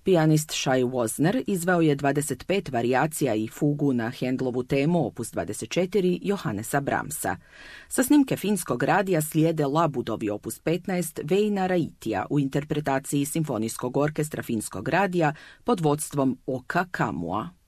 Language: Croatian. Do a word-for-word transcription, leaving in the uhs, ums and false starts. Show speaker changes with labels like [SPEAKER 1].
[SPEAKER 1] Pijanist Shai Wozner izveo je dvadeset pet varijacija i fugu na Handlovu temu opus dvadeset četiri Johannesa Brahmsa. Sa snimke finskog radija slijede Labudovi opus petnaest Veina Raitija u interpretaciji Simfonijskog orkestra finskog radija pod vodstvom Oka Kamua.